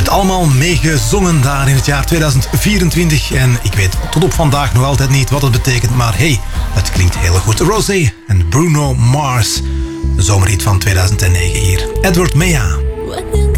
allemaal meegezongen daar in het jaar 2024. En ik weet tot op vandaag nog altijd niet wat het betekent. Maar hey, het klinkt heel goed. Rosé en Bruno Mars. De zomerhit van 2009 hier. Edward Mea.